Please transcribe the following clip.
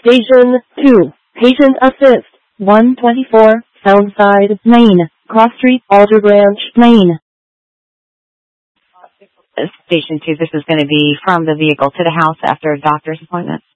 Station 2, Patient Assist, 124, Soundside, Maine, Cross Street, Alder Branch, Maine. Station 2, this is going to be from the vehicle to the house after a doctor's appointment.